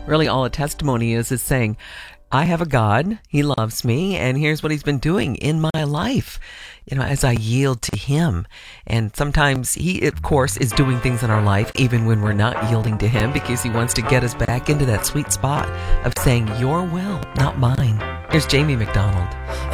Really all a testimony is saying, I have a God, He loves me, and here's what He's been doing in my life, as I yield to Him. And sometimes He, of course, is doing things in our life even when we're not yielding to Him, because He wants to get us back into that sweet spot of saying, your will, not mine. Here's Jamie McDonald.